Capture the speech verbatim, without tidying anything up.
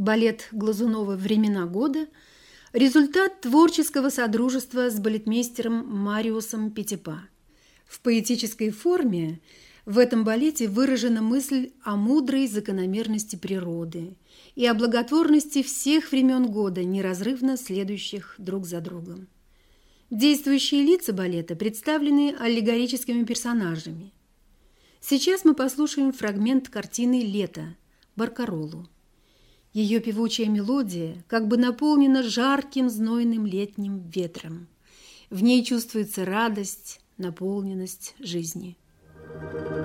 Балет Глазунова «Времена года» – результат творческого содружества с балетмейстером Мариусом Петипа. В поэтической форме в этом балете выражена мысль о мудрой закономерности природы и о благотворности всех времен года, неразрывно следующих друг за другом. Действующие лица балета представлены аллегорическими персонажами. Сейчас мы послушаем фрагмент картины «Лето» Баркароллу. Ее певучая мелодия как бы наполнена жарким знойным летним ветром. В ней чувствуется радость, наполненность жизни.